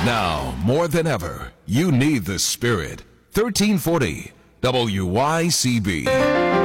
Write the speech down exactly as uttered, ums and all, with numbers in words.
Now, more than ever, you need the Spirit. thirteen forty W Y C B.